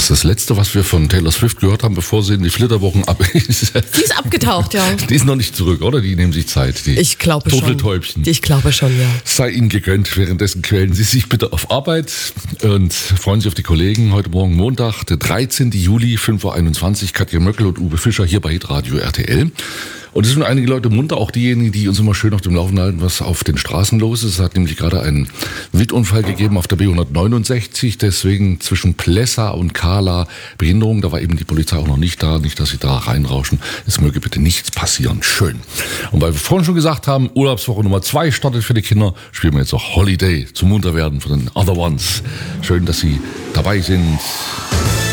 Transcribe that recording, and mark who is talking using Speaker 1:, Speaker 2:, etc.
Speaker 1: das Letzte, was wir von Taylor Swift gehört haben, bevor sie in die Flitterwochen
Speaker 2: Die ist abgetaucht, ja.
Speaker 1: Die ist noch nicht zurück, oder? Die nehmen sich Zeit. Die
Speaker 2: Ich glaube schon.
Speaker 1: Turteltäubchen.
Speaker 2: Ich glaube schon, ja.
Speaker 1: Sei Ihnen gegönnt. Währenddessen quälen Sie sich bitte auf Arbeit und freuen sich auf die Kollegen. Heute Morgen Montag, der 13. Juli, 5.21 Uhr. Katja Möckel und Uwe Fischer hier bei Hitradio RTL. Und es sind einige Leute munter, auch diejenigen, die uns immer schön auf dem Laufenden halten, was auf den Straßen los ist. Es hat nämlich gerade einen Wildunfall gegeben auf der B169, deswegen zwischen Plessa und Kahla Behinderung. Da war eben die Polizei auch noch nicht da, nicht, dass sie da reinrauschen. Es möge bitte nichts passieren. Schön. Und weil wir vorhin schon gesagt haben, Urlaubswoche Nummer 2 startet für die Kinder, spielen wir jetzt auch Holiday zum Munterwerden von den Other Ones. Schön, dass Sie dabei sind.